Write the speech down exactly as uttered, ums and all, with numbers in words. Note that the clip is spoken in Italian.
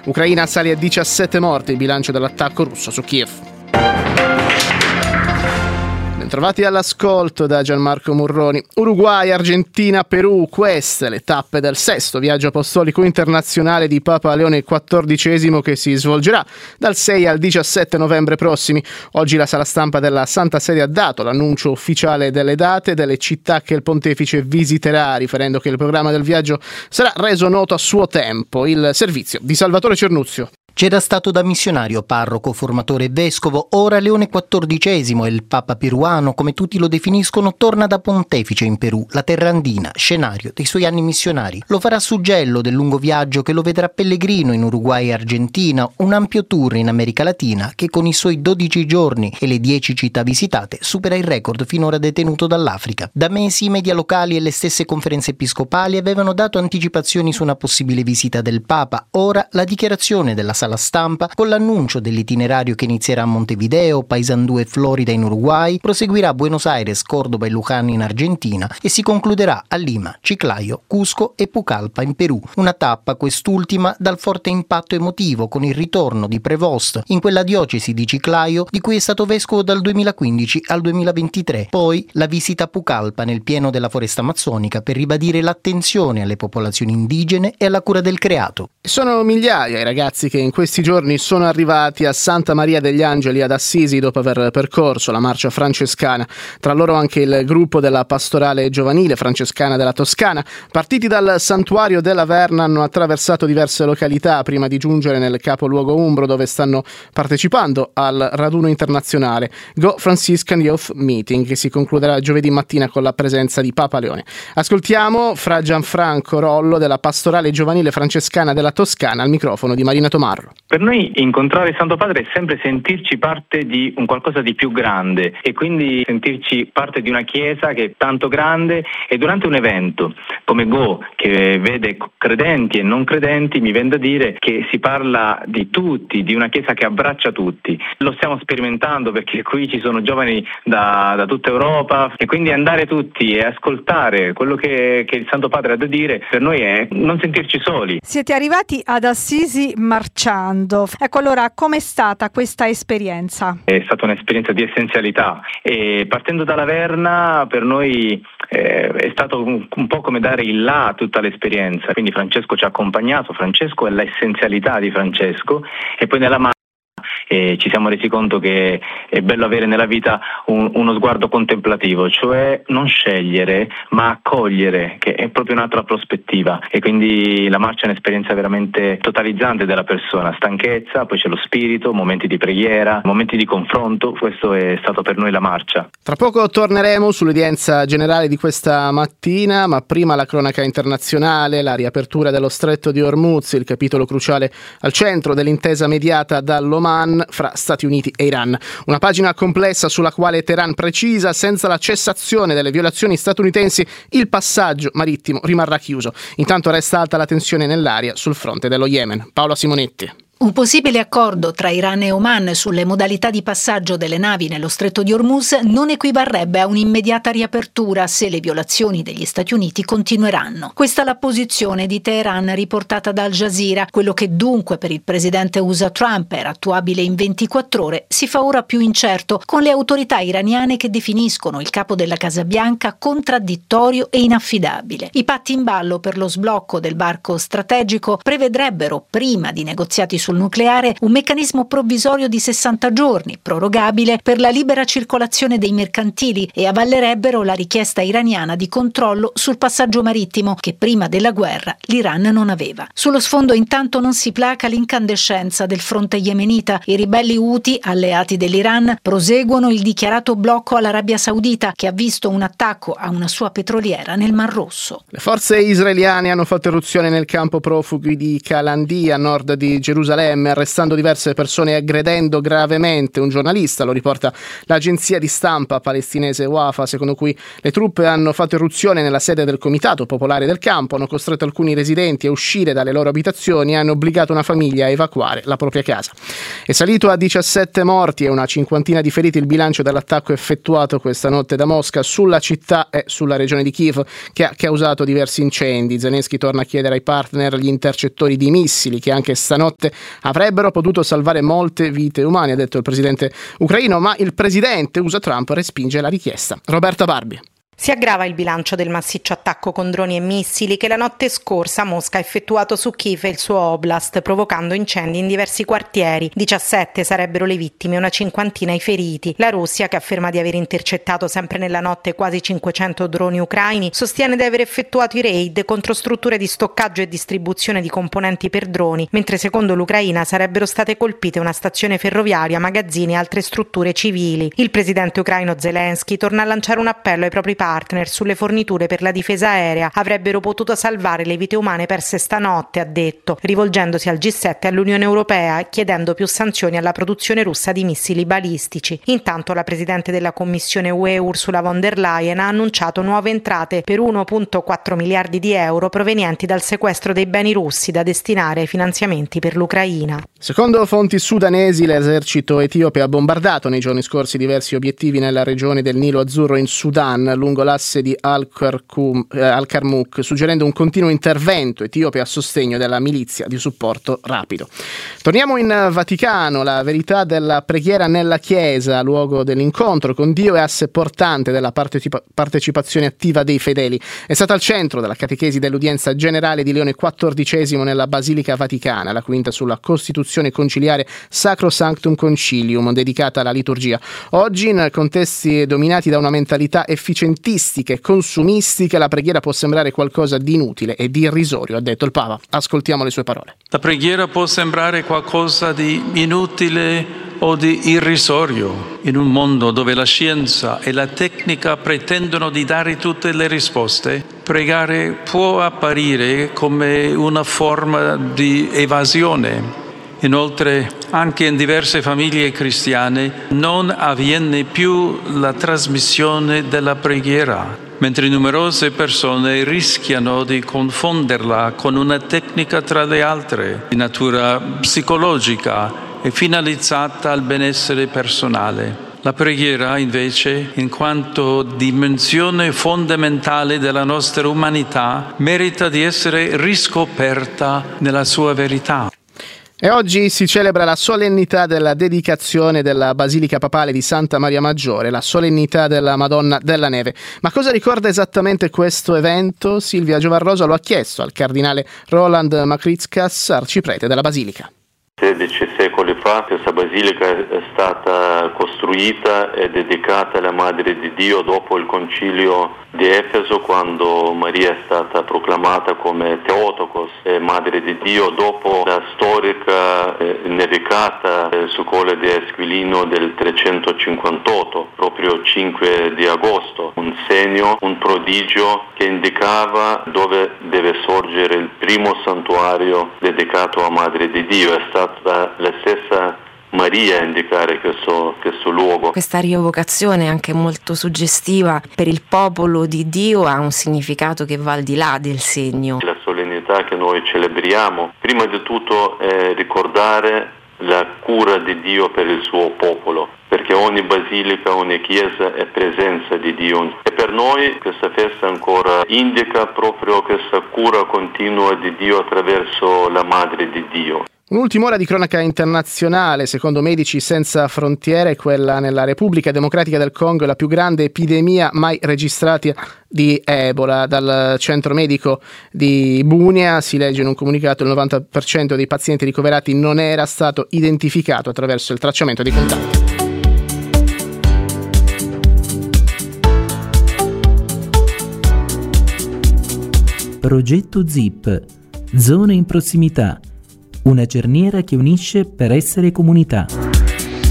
Ucraina sale a diciassette morti, il bilancio dell'attacco russo su Kiev. Bentrovati all'ascolto da Gianmarco Murroni. Uruguay, Argentina, Perù, queste le tappe del sesto viaggio apostolico internazionale di Papa Leone quattordicesimo che si svolgerà dal sei al diciassette novembre prossimi. Oggi la sala stampa della Santa Sede ha dato l'annuncio ufficiale delle date e delle città che il pontefice visiterà, riferendo che il programma del viaggio sarà reso noto a suo tempo. Il servizio di Salvatore Cernuzio. C'era stato da missionario, parroco, formatore e vescovo, ora Leone quattordicesimo e il Papa peruano, come tutti lo definiscono, torna da pontefice in Perù, la terra andina, scenario dei suoi anni missionari. Lo farà suggello del lungo viaggio che lo vedrà pellegrino in Uruguay e Argentina, un ampio tour in America Latina che con i suoi dodici giorni e le dieci città visitate supera il record finora detenuto dall'Africa. Da mesi i media locali e le stesse conferenze episcopali avevano dato anticipazioni su una possibile visita del Papa, ora la dichiarazione della sala stampa con l'annuncio dell'itinerario che inizierà a Montevideo, Paysandú e Florida in Uruguay, proseguirà a Buenos Aires, Cordoba e Luján in Argentina e si concluderà a Lima, Chiclayo, Cusco e Pucallpa in Perù. Una tappa quest'ultima dal forte impatto emotivo con il ritorno di Prevost in quella diocesi di Chiclayo di cui è stato vescovo dal duemilaquindici al duemilaventitré. Poi la visita a Pucallpa nel pieno della foresta amazzonica per ribadire l'attenzione alle popolazioni indigene e alla cura del creato. Sono migliaia i ragazzi che in questi giorni sono arrivati a Santa Maria degli Angeli ad Assisi dopo aver percorso la marcia francescana. Tra loro anche il gruppo della pastorale giovanile francescana della Toscana. Partiti dal santuario della Verna hanno attraversato diverse località prima di giungere nel capoluogo umbro dove stanno partecipando al raduno internazionale Go Franciscan Youth Meeting che si concluderà giovedì mattina con la presenza di Papa Leone. Ascoltiamo Fra Gianfranco Rollo della pastorale giovanile francescana della Toscana al microfono di Marina Tomarro. Per noi incontrare il Santo Padre è sempre sentirci parte di un qualcosa di più grande e quindi sentirci parte di una chiesa che è tanto grande e durante un evento come Go che vede credenti e non credenti mi viene da dire che si parla di tutti, di una chiesa che abbraccia tutti. Lo stiamo sperimentando perché qui ci sono giovani da, da tutta Europa e quindi andare tutti e ascoltare quello che, che il Santo Padre ha da dire per noi è non sentirci soli. Siete arrivati ad Assisi marciando. Ecco, allora com'è stata questa esperienza? È stata un'esperienza di essenzialità e partendo dalla Verna per noi eh, è stato un, un po' come dare il là a tutta l'esperienza, quindi Francesco ci ha accompagnato, Francesco è l'essenzialità di Francesco e poi nella mano e ci siamo resi conto che è bello avere nella vita un, uno sguardo contemplativo, cioè non scegliere ma accogliere, che è proprio un'altra prospettiva e quindi la marcia è un'esperienza veramente totalizzante della persona, stanchezza, poi c'è lo spirito, momenti di preghiera, momenti di confronto, questo è stato per noi la marcia. Tra poco torneremo sull'udienza generale di questa mattina, ma prima la cronaca internazionale, la riapertura dello stretto di Hormuz, il capitolo cruciale al centro dell'intesa mediata dall'Oman fra Stati Uniti e Iran. Una pagina complessa sulla quale Teheran precisa senza la cessazione delle violazioni statunitensi il passaggio marittimo rimarrà chiuso. Intanto resta alta la tensione nell'area sul fronte dello Yemen. Paola Simonetti. Un possibile accordo tra Iran e Oman sulle modalità di passaggio delle navi nello stretto di Hormuz non equivarrebbe a un'immediata riapertura se le violazioni degli Stati Uniti continueranno. Questa è la posizione di Teheran riportata da Al Jazeera. Quello che dunque per il presidente U S A Trump era attuabile in ventiquattro ore si fa ora più incerto, con le autorità iraniane che definiscono il capo della Casa Bianca contraddittorio e inaffidabile. I patti in ballo per lo sblocco del varco strategico prevedrebbero, prima di negoziati sul nucleare, un meccanismo provvisorio di sessanta giorni, prorogabile, per la libera circolazione dei mercantili e avallerebbero la richiesta iraniana di controllo sul passaggio marittimo che prima della guerra l'Iran non aveva. Sullo sfondo intanto non si placa l'incandescenza del fronte yemenita. I ribelli Houthi, alleati dell'Iran, proseguono il dichiarato blocco all'Arabia Saudita che ha visto un attacco a una sua petroliera nel Mar Rosso. Le forze israeliane hanno fatto irruzione nel campo profughi di Kalandi a nord di Gerusalemme, arrestando diverse persone e aggredendo gravemente un giornalista, lo riporta l'agenzia di stampa palestinese Wafa, secondo cui le truppe hanno fatto irruzione nella sede del Comitato Popolare del campo, hanno costretto alcuni residenti a uscire dalle loro abitazioni e hanno obbligato una famiglia a evacuare la propria casa. È salito a diciassette morti e una cinquantina di feriti il bilancio dell'attacco effettuato questa notte da Mosca sulla città e sulla regione di Kiev, che ha causato diversi incendi. Zelensky torna a chiedere ai partner gli intercettori di missili che anche stanotte avrebbero potuto salvare molte vite umane, ha detto il presidente ucraino, ma il presidente U S A Trump respinge la richiesta. Roberta Barbi. Si aggrava il bilancio del massiccio attacco con droni e missili che la notte scorsa Mosca ha effettuato su Kiev e il suo oblast, provocando incendi in diversi quartieri. diciassette sarebbero le vittime e una cinquantina i feriti. La Russia, che afferma di aver intercettato sempre nella notte quasi cinquecento droni ucraini, sostiene di aver effettuato i raid contro strutture di stoccaggio e distribuzione di componenti per droni, mentre secondo l'Ucraina sarebbero state colpite una stazione ferroviaria, magazzini e altre strutture civili. Il presidente ucraino Zelensky torna a lanciare un appello ai propri partner sulle forniture per la difesa aerea. Avrebbero potuto salvare le vite umane perse stanotte, ha detto, rivolgendosi al G sette e all'Unione Europea, chiedendo più sanzioni alla produzione russa di missili balistici. Intanto la presidente della Commissione U E Ursula von der Leyen ha annunciato nuove entrate per uno virgola quattro miliardi di euro provenienti dal sequestro dei beni russi da destinare ai finanziamenti per l'Ucraina. Secondo fonti sudanesi, l'esercito etiope ha bombardato nei giorni scorsi diversi obiettivi nella regione del Nilo Azzurro in Sudan, lungo l'asse di Al-Karmouk, suggerendo un continuo intervento etiope a sostegno della milizia di supporto rapido. Torniamo in Vaticano. La verità della preghiera nella Chiesa, luogo dell'incontro con Dio e asse portante della partecipa- partecipazione attiva dei fedeli, è stata al centro della catechesi dell'udienza generale di Leone quattordicesimo nella Basilica Vaticana, la quinta sulla Costituzione conciliare Sacro Sanctum Concilium, dedicata alla liturgia. Oggi, in contesti dominati da una mentalità efficientistica e consumistica, la preghiera può sembrare qualcosa di inutile e di irrisorio, ha detto il Papa. Ascoltiamo le sue parole. La preghiera può sembrare qualcosa di inutile o di irrisorio in un mondo dove la scienza e la tecnica pretendono di dare tutte le risposte. Pregare può apparire come una forma di evasione. Inoltre, anche in diverse famiglie cristiane non avviene più la trasmissione della preghiera, mentre numerose persone rischiano di confonderla con una tecnica tra le altre, di natura psicologica e finalizzata al benessere personale. La preghiera, invece, in quanto dimensione fondamentale della nostra umanità, merita di essere riscoperta nella sua verità. E oggi si celebra la solennità della dedicazione della Basilica Papale di Santa Maria Maggiore, la solennità della Madonna della Neve. Ma cosa ricorda esattamente questo evento? Silvia Giovarrosa lo ha chiesto al cardinale Roland Makrickas, arciprete della Basilica. sedici secoli fa questa basilica è stata costruita e dedicata alla Madre di Dio dopo il concilio di Efeso, quando Maria è stata proclamata come Theotokos, Madre di Dio, dopo la storica eh, nevicata eh, su Colle di Esquilino del trecentocinquantotto, proprio cinque di agosto, un segno, un prodigio che indicava dove deve sorgere il primo santuario dedicato a Madre di Dio. È stata la stessa Maria a indicare questo, questo luogo. Questa rievocazione, anche molto suggestiva per il popolo di Dio, ha un significato che va al di là del segno. La solennità che noi celebriamo, prima di tutto, è ricordare la cura di Dio per il suo popolo, perché ogni basilica, ogni chiesa è presenza di Dio. E per noi questa festa ancora indica proprio questa cura continua di Dio attraverso la Madre di Dio. Un'ultima ora di cronaca internazionale. Secondo Medici Senza Frontiere, quella nella Repubblica Democratica del Congo è la più grande epidemia mai registrata di Ebola. Dal centro medico di Bunia si legge in un comunicato che il novanta per cento dei pazienti ricoverati non era stato identificato attraverso il tracciamento dei contatti. Progetto Zip. Zone in prossimità. Una cerniera che unisce per essere comunità.